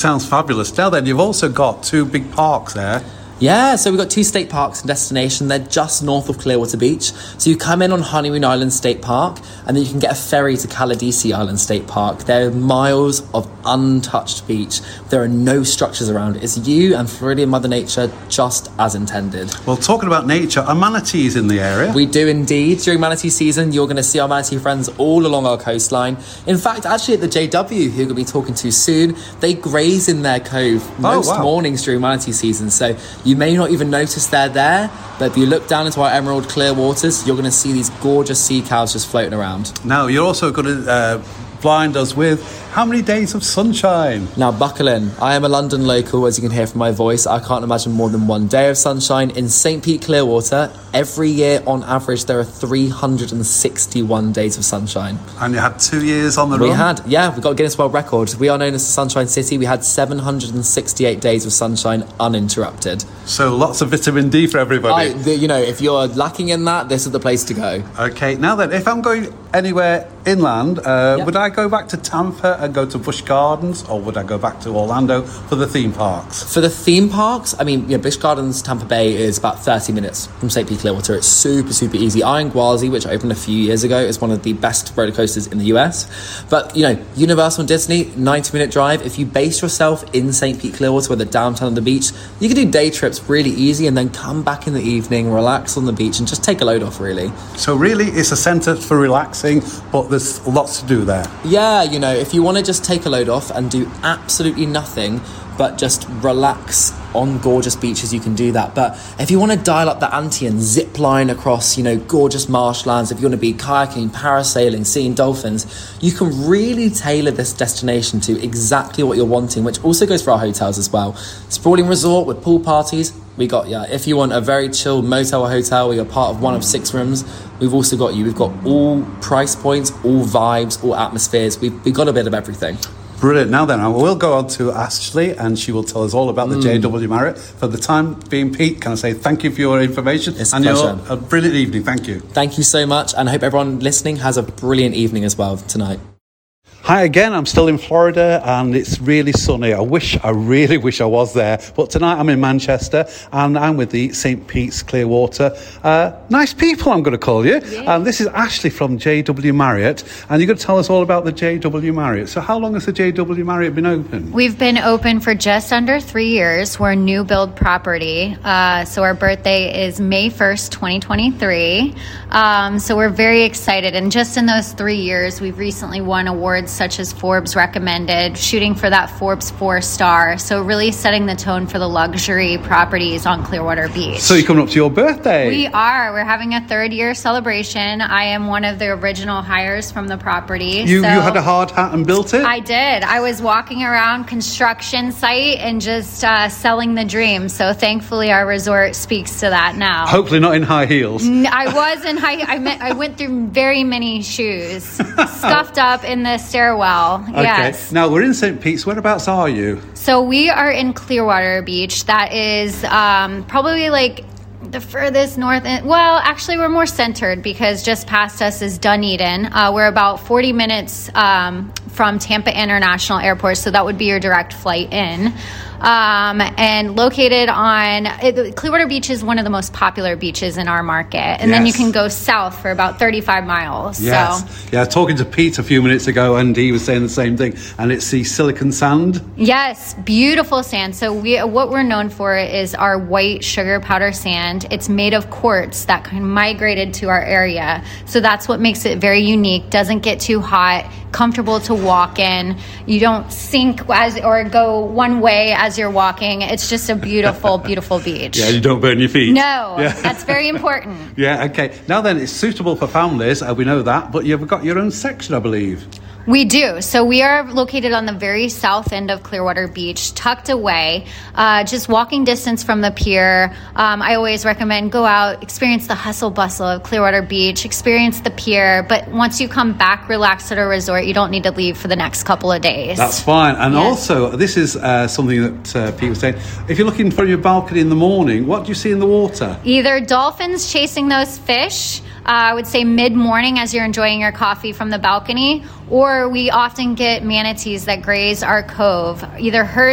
sounds fabulous. Now then, you've also got two big parks there. Yeah, so we've got two state parks in destination. They're just north of Clearwater Beach. So you come in on Honeymoon Island State Park, and then you can get a ferry to Caladesi Island State Park. There are miles of untouched beach. There are no structures around. It's you and Floridian Mother Nature just as intended. Well, talking about nature, are manatees in the area? We do indeed. During manatee season, you're going to see our manatee friends all along our coastline. In fact, actually at the JW, who you're going to be talking to soon, they graze in their cove most mornings during manatee season. So you may not even notice they're there, but if you look down into our emerald clear waters, you're going to see these gorgeous sea cows just floating around. Now, you're also going to blind us with how many days of sunshine? Now, buckle in. I am a London local, as you can hear from my voice. I can't imagine more than one day of sunshine. In St. Pete Clearwater, every year, on average, there are 361 days of sunshine. And you had 2 years on the run? We got a Guinness World Record. We are known as the Sunshine City. We had 768 days of sunshine uninterrupted. So lots of vitamin D for everybody. If you're lacking in that, this is the place to go. Okay, now then, if I'm going anywhere inland, would I go back to Tampa and go to Busch Gardens, or would I go back to Orlando for the theme parks? For the theme parks, Busch Gardens, Tampa Bay is about 30 minutes from St. Pete Clearwater. It's super, super easy. Iron Gwazi, which opened a few years ago, is one of the best roller coasters in the US. But, Universal and Disney, 90-minute drive. If you base yourself in St. Pete Clearwater, where the downtown of the beach, you can do day trips really easy and then come back in the evening, relax on the beach and just take a load off, really. So really, it's a centre for relaxing, but there's lots to do there. Yeah, if you want to just take a load off and do absolutely nothing but just relax on gorgeous beaches, you can do that. But if you want to dial up the ante and zip line across, gorgeous marshlands, if you want to be kayaking, parasailing, seeing dolphins, you can really tailor this destination to exactly what you're wanting, which also goes for our hotels as well. Sprawling resort with pool parties, we got you. If you want a very chill motel or hotel where you're part of one of 6 rooms, we've also got you. We've got all price points, all vibes, all atmospheres. We've got a bit of everything. Brilliant. Now then, I will go on to Ashley and she will tell us all about the JW Marriott. For the time being, Pete, can I say thank you for your information? It's a pleasure. A brilliant evening. Thank you. Thank you so much, and I hope everyone listening has a brilliant evening as well tonight. Hi again, I'm still in Florida and it's really sunny. I really wish I was there. But tonight I'm in Manchester and I'm with the St. Pete's Clearwater. Nice people, I'm going to call you. Yeah. And this is Ashley from JW Marriott and you're going to tell us all about the JW Marriott. So how long has the JW Marriott been open? We've been open for just under 3 years. We're a new build property. So our birthday is May 1st, 2023. So we're very excited. And just in those 3 years, we've recently won awards such as Forbes recommended, shooting for that Forbes 4-star. So really setting the tone for the luxury properties on Clearwater Beach. So you're coming up to your birthday. We are. We're having a 3rd-year celebration. I am one of the original hires from the property. You had a hard hat and built it? I did. I was walking around construction site and just selling the dream. So thankfully our resort speaks to that now. Hopefully not in high heels. I was in high. I went through very many shoes, scuffed up in the stairwell. Yes. Okay. Now we're in St. Pete's. Whereabouts are you? So we are in Clearwater Beach. That is probably like the furthest north. Well, actually, we're more centered because just past us is Dunedin. We're about 40 minutes from Tampa International Airport, so that would be your direct flight in. And located on Clearwater Beach is one of the most popular beaches in our market. And then you can go south for about 35 miles. Yes. So. Yeah, talking to Pete a few minutes ago, and he was saying the same thing. And it's the silicon sand. Yes, beautiful sand. So what we're known for is our white sugar powder sand. It's made of quartz that kind of migrated to our area. So that's what makes it very unique. Doesn't get too hot, comfortable to walk in. You don't sink or go one way as you're walking. It's just a beautiful, beautiful beach. Yeah, you don't burn your feet. No, that's very important. Yeah, okay. Now then, it's suitable for families, we know that, but you've got your own section, I believe. We do. So we are located on the very south end of Clearwater Beach, tucked away, just walking distance from the pier. I always recommend go out, experience the hustle bustle of Clearwater Beach, experience the pier. But once you come back, relax at a resort, you don't need to leave for the next couple of days. That's fine. And also, this is something that Pete was saying. If you're looking from your balcony in the morning, what do you see in the water? Either dolphins chasing those fish, I would say mid-morning as you're enjoying your coffee from the balcony, or we often get manatees that graze our cove, either herds